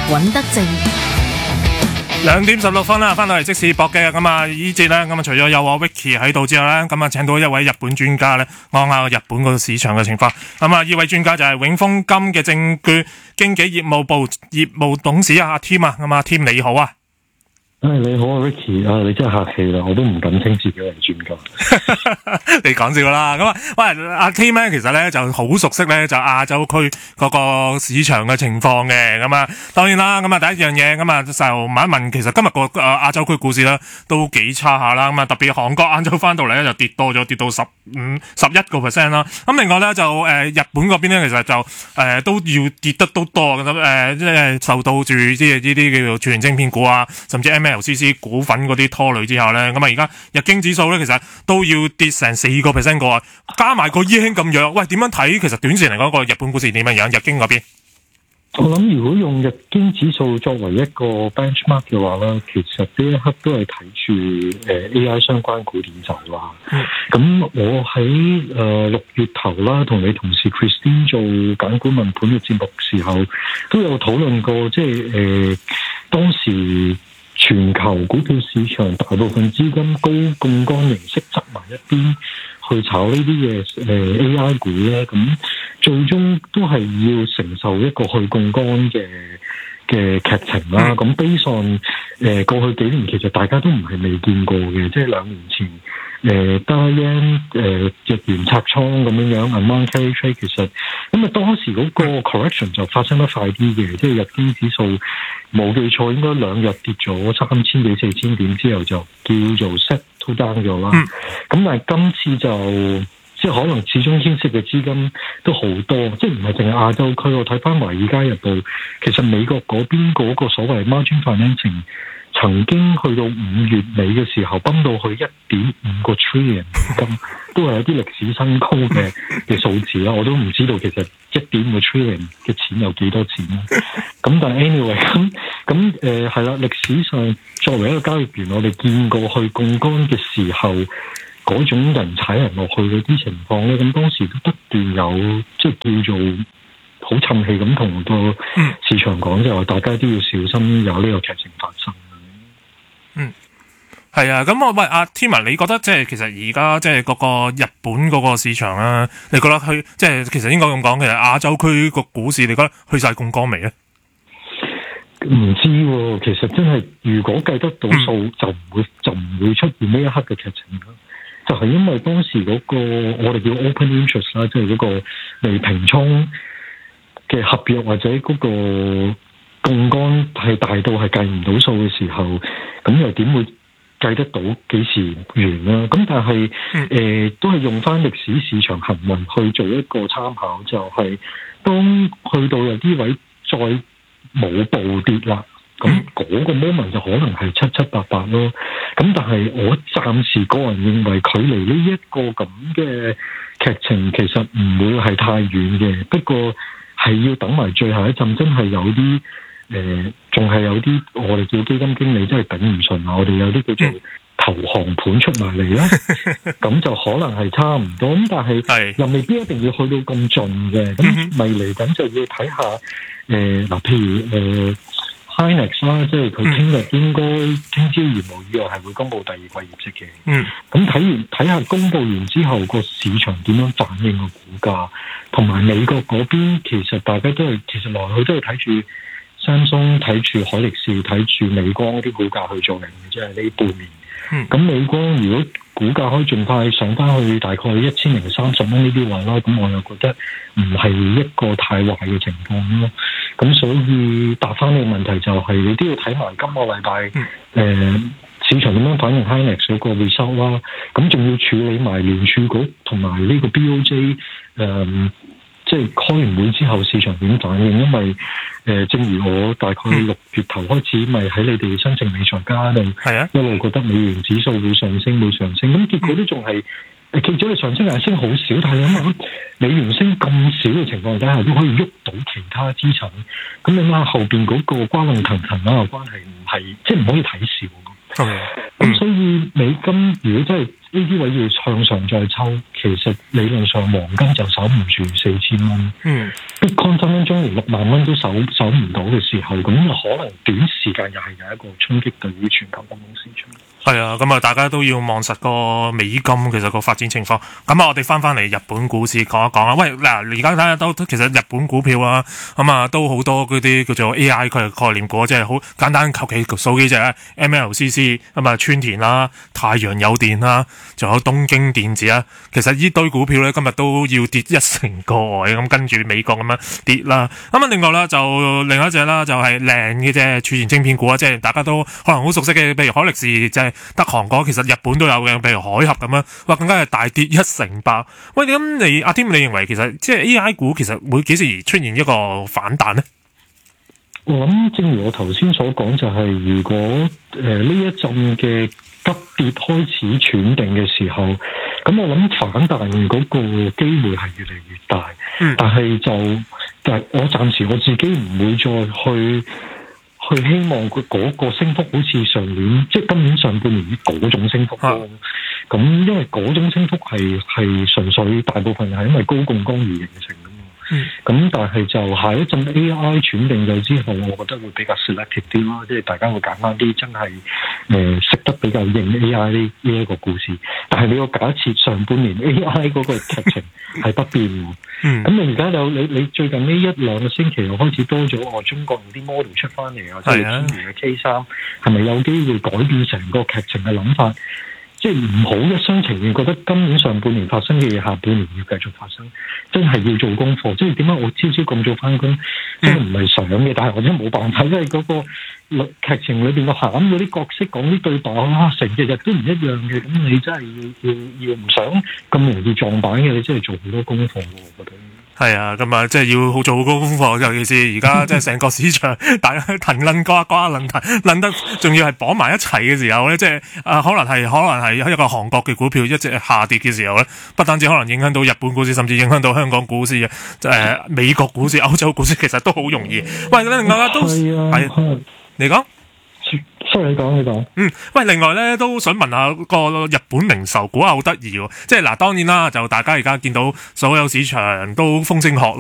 尹德正。 2:16啦，翻到嚟即時博嘅咁啊，呢節咧咁啊，除咗有我 Vicky 喺度之後咧，咁啊請到一位日本專家咧，講下日本個市場嘅情況。咁啊，呢位專家就係永豐金嘅證券經紀業務部業務董事阿 Tim 啊，咁啊 Tim 你好啊。 你好啊 Ricky 啊，你真係客氣啦，我都唔敢稱自己為專家。 你講笑啦，咁啊，喂，阿 Tim 咧，其實咧就好熟悉咧就亞洲區嗰個市場嘅情況嘅，咁啊，當然啦，咁啊第一樣嘢，咁啊就問一問，其實今日個亞洲區股市咧都幾差下啦，咁啊特別韓國晏晝翻到嚟咧就跌多咗，跌到11%啦，咁另外咧就日本嗰邊咧其實就都要跌得都多咁即係受到住即係呢啲叫做全晶片股啊，甚至 MLCC 股份嗰啲拖累之下咧，咁啊而家日經指數咧其實都要跌成4%個，加埋個 yen 咁弱，喂點樣睇？其實短線嚟講個日本股市點樣？日經嗰邊， 我諗如果用日經指數作為一個 benchmark 嘅話咧，其實呢一刻都係睇住AI 相關股點走啦。咁我喺6月頭啦，同你同事 Christine 做揀股問盤嘅節目時候，都有討論過，即係當時全球股票市場大部分資金高槓桿形式執埋一邊去炒呢啲嘅AI 股咧，咁最終都係要承受一個去槓桿嘅劇情啦。咁based on過去幾年其實大家都唔係未見過嘅，即係2年前DARYEN 日元拆倉咁樣 unwind carry trade 其實咁啊當時嗰個 correction 就發生得快啲嘅，即係日經指數冇記錯應該2日跌咗3000幾4000點之後就叫做 settle down 咗啦。咁但係今次就即係可能始終牽涉嘅資金都好多，即係唔係淨係亞洲區。我睇翻《華爾街日報》，其實美國嗰邊嗰個所謂 margin financing曾經去到5月尾嘅時候崩到去1.5個 trillion 美金，都係一啲歷史新高嘅數字啦。我都唔知道其實1.5個 trillion 嘅錢有幾多錢啦。咁但係 anyway 咁係啦，歷史上作為一個交易員，我哋見過去槓桿嘅時候嗰種人踩人落去嗰啲情況咧，咁當時都不斷有即係叫做好沉氣咁同個市場講，就話大家都要小心有呢個劇情發生。 係啊，咁我喂阿 Tim， 你覺得即係其實而家即係嗰個日本嗰個市場啦，你覺得去即係其實應該咁講，其實亞洲區個股市，你覺得去晒槓桿未咧？ 唔知喎，其實真係如果計得到數，就唔會出現呢一刻嘅劇情啦。就係因為當時嗰個我哋叫 open interest 啦，即係嗰個未平倉嘅合約或者嗰個槓桿係大到係計唔到數嘅時候，咁又點會計得到幾時完啦？咁但係都係用翻歷史市場行運去做一個參考，就係當去到有啲位再冇暴跌啦，咁嗰個 moment 就可能係7788咯。咁但係我暫時個人認為距離呢一個咁嘅劇情其實唔會係太遠嘅，不過係要等埋最後一陣，真係有啲仲係有啲我哋叫基金經理真係頂唔順啊！我哋有啲叫做投降盤出埋嚟啦，咁就可能係差唔多。咁但係又未必一定要去到咁盡嘅，咁咪嚟緊就要睇下譬如Hynix 啦，即係佢聽日應該聽朝如無意外係會公布第二季業績嘅。咁睇下公布完之後個市場點樣反應個股價，同埋美國嗰邊其實大家都係其實來去都係睇住Samsung、睇住海力士、睇住美光啲股價去做嘅，即係呢半年。咁美光如果股價可以盡快上翻去大概1030蚊呢啲位啦，咁我又覺得唔係一個太壞嘅情況咯。咁所以答翻你個問題就係你都要睇埋今個禮拜市場點樣反應 Hynix 嗰個 result 啦。咁仲要處理埋聯儲局同埋呢個 BOJ 即係開完會之後市場點反應，因為正如我大概6月頭開始咪喺你哋申請理財家度一路覺得美元指數會上升，咁結果都仲係記咗你上升係升好少，但係諗下美元升咁少嘅情況底下都可以喐到其他資產，咁你諗下後邊嗰個瓜論騰騰啦關係唔係即係唔可以睇少。 咁所以美金如果真係呢啲位要向上再抽，其實理論上黃金就守唔住4000蚊。Bitcoin 分分鐘連6萬蚊都守唔到嘅時候，咁可能短時間又係有一個衝擊對於全球金融市場。 係啊，咁啊，大家都要望實個美金其實個發展情況。咁啊，我哋翻嚟日本股市講一講啦。喂，嗱，而家睇下都其實日本股票啊，咁啊都好多嗰啲叫做 AI 佢概念股，即係好簡單，求其數幾隻啊 MLCC 咁啊，川田啦、太陽有電啦，仲有東京電子啊。其實呢堆股票咧，今日都要跌1成個外，咁跟住美國咁樣跌啦。咁啊，另外啦，就另一隻啦，就係靚嘅啫，儲存晶片股啊，即係大家都可能好熟悉嘅，譬如海力士即係。得韓國其實日本都有嘅，譬如海峽咁樣，哇更加係大跌1成8。喂，咁你阿添，你認為其實即係 AI 股其實會幾時出現一個反彈呢？ 我諗正如我頭先所講，就係如果呢一陣嘅急跌開始喘定嘅時候，咁我諗反彈嗰個機會係越嚟越大。但係我暫時我自己唔會再去希望佢嗰個升幅好似上年，即係今年上半年嗰種升幅咯。咁因為嗰種升幅係純粹大部分係因為高槓桿而形成嘅嘛。咁但係就下一陣 AI 轉定咗之後，我覺得會比較 selective 啲咯，即係大家會揀翻啲真係識得比較認 AI 呢一個故事。但係你個假設上半年 AI 嗰個劇情係不變喎。咁你而家你最近呢1-2個星期又開始多咗中國用啲 model 出翻嚟啊，即係天然嘅 K3，係咪有機會改變成個劇情嘅諗法？即係唔好一廂情願覺得今年上半年發生嘅嘢下半年要繼續發生，真係要做功課。即係點解我朝朝咁早翻工，真係唔係想嘅，但係我真係冇辦法，因為嗰個劇情裏邊個餡嗰啲角色講啲對白啊，成日都唔一樣嘅，咁你真係要唔想咁容易撞板嘅，你真係做好多功課喎，我覺得。 係啊，咁啊，即係要好做好功課，尤其是而家即係成個市場，大家騰撚瓜撚得，仲要係綁埋一齊嘅時候咧，即係可能係一個韓國嘅股票一直下跌嘅時候咧，不單止可能影響到日本股市，甚至影響到香港股市美國股市、歐洲股市，其實都好容易。喂，另外都係你講。 你講。 喂，另外咧都想問下個日本零售股好得意喎，即係嗱，當然啦，就大家而家見到所有市場都風聲鶴唳。